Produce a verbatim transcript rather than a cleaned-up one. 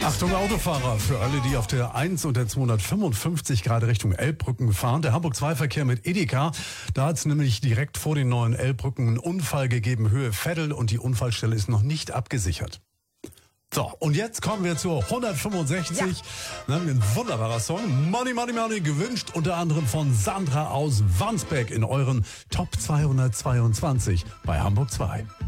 Achtung Autofahrer, für alle, die auf der eins und der zweihundertfünfundfünfzig gerade Richtung Elbbrücken fahren. Der Hamburg zwei Verkehr mit Edeka, da hat es nämlich direkt vor den neuen Elbbrücken einen Unfall gegeben, Höhe Veddel, und die Unfallstelle ist noch nicht abgesichert. So, und jetzt kommen wir zur hundertfünfundsechzig. Ja. Ein wunderbarer Song. Money, Money, Money, gewünscht unter anderem von Sandra aus Wandsbek in euren Top zweihundertzweiundzwanzig bei Hamburg zwei.